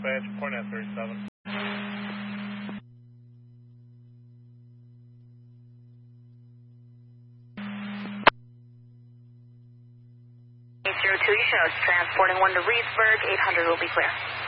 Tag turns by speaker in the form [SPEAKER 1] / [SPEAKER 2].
[SPEAKER 1] dispatch, point at 37.
[SPEAKER 2] 802, you should know it's transporting 1 to Reedsburg, 800 will be clear.